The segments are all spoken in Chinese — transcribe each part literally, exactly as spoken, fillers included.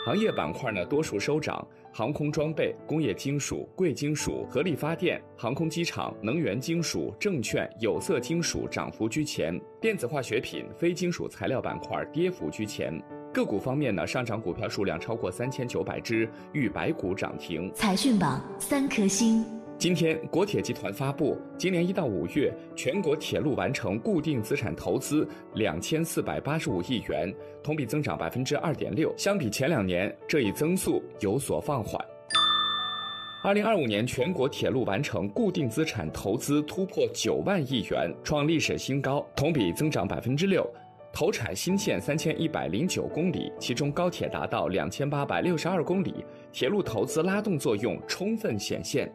行业板块呢多数收涨，航空装备、工业金属、贵金属、合力发电、航空机场、能源金属、证券、有色金属涨幅居前，电子化学品、非金属材料板块跌幅居前。个股方面呢，上涨股票数量超过三千九百只，逾百股涨停。 财讯榜三颗星。 今天，国铁集团发布，今年一到五月，全国铁路完成固定资产投资两千四百八十五亿元，同比增长百分之二点六。相比前两年，这一增速有所放缓。二零二五年，全国铁路完成固定资产投资突破九万亿元，创历史新高，同比增长百分之六。投产新线三千一百零九公里，其中高铁达到两千八百六十二公里，铁路投资拉动作用充分显现。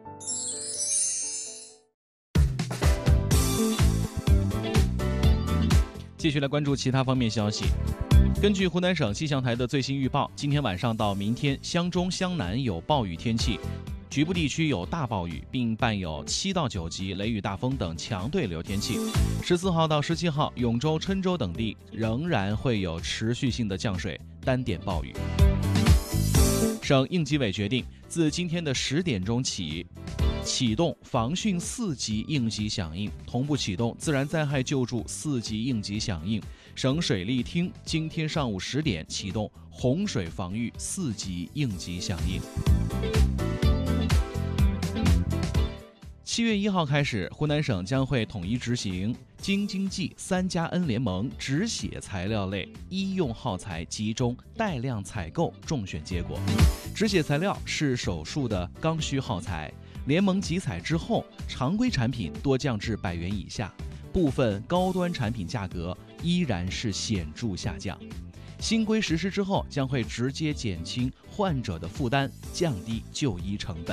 继续来关注其他方面消息。根据湖南省气象台的最新预报，今天晚上到明天，湘中、湘南有暴雨天气，局部地区有大暴雨，并伴有七到九级雷雨大风等强对流天气。十四号到十七号，永州、郴州等地仍然会有持续性的降水，单点暴雨。省应急委决定，自今天的十点钟起，启动防汛四级应急响应，同步启动自然灾害救助四级应急响应。省水利厅今天上午十点启动洪水防御四级应急响应。七月一号开始，湖南省将会统一执行京津冀三加 N 联盟止血材料类医用耗材集中带量采购中选结果。止血材料是手术的刚需耗材，联盟集采之后，常规产品多降至百元以下，部分高端产品价格依然是显著下降。新规实施之后，将会直接减轻患者的负担，降低就医成本。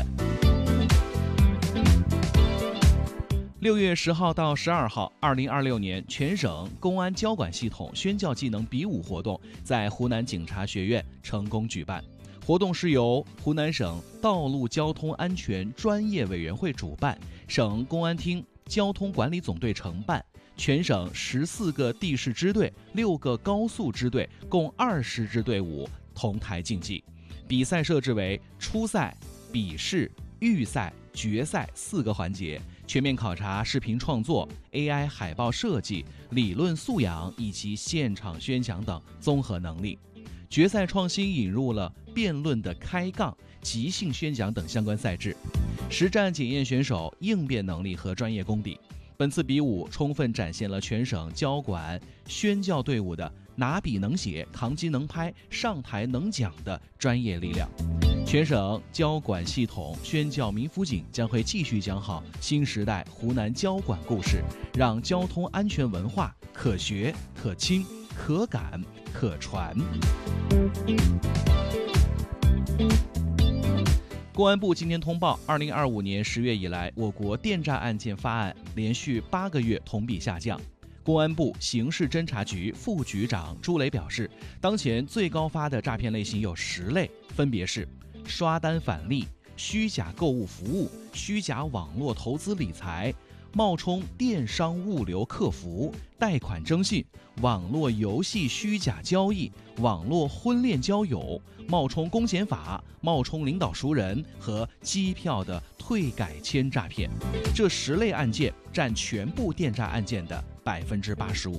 六月十号到十二号，二零二六年全省公安交管系统宣教技能比武活动在湖南警察学院成功举办。活动是由湖南省道路交通安全专业委员会主办，省公安厅交通管理总队承办，全省十四个地市支队、六个高速支队，共二十支队伍同台竞技。比赛设置为初赛、笔试、预赛、决赛四个环节，全面考察视频创作、A I 海报设计、理论素养以及现场宣讲等综合能力。决赛创新引入了辩论的开杠、即兴宣讲等相关赛制，实战检验选手应变能力和专业功底。本次比武充分展现了全省交管宣教队伍的拿笔能写、扛机能拍、上台能讲的专业力量。全省交管系统宣教民辅警将会继续讲好新时代湖南交管故事，让交通安全文化可学、可亲、可感、可传。公安部今天通报，二零二五年十月以来，我国电诈案件发案连续八个月同比下降。公安部刑事侦查局副局长朱雷表示，当前最高发的诈骗类型有十类，分别是刷单返利、虚假购物服务、虚假网络投资理财、冒充电商物流客服、贷款征信、网络游戏虚假交易、网络婚恋交友、冒充公检法、冒充领导熟人和机票的退改签诈骗。这十类案件占全部电诈案件的百分之八十五。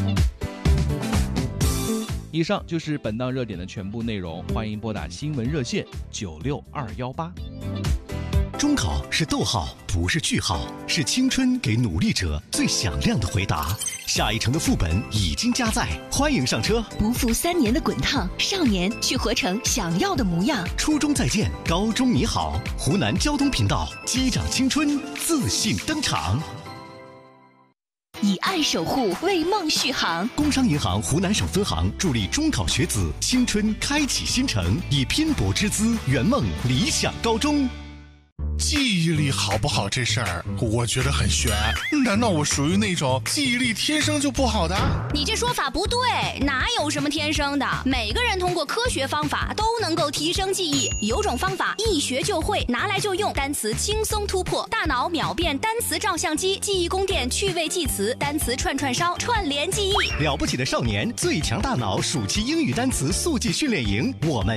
以上就是本档热点的全部内容，欢迎拨打新闻热线九六二幺八。 中考是逗号，不是句号，是青春给努力者最响亮的回答。下一城的副本已经加载，欢迎上车。 不负三年的滚烫，少年去活成想要的模样。 初中再见，高中你好。湖南交通频道，击掌青春，自信登场。 以爱守护，为梦续航。 工商银行湖南省分行助力中考学子青春开启新程，以拼搏之姿圆梦理想高中。 记忆力好不好这事儿，我觉得很悬。难道我属于那种记忆力天生就不好的？ 你这说法不对，哪有什么天生的？每个人通过科学方法都能够提升记忆。有种方法一学就会，拿来就用，单词轻松突破，大脑秒变单词照相机，记忆宫殿趣味记词，单词串串烧，串联记忆。 了不起的少年，最强大脑暑期英语单词速记训练营，我们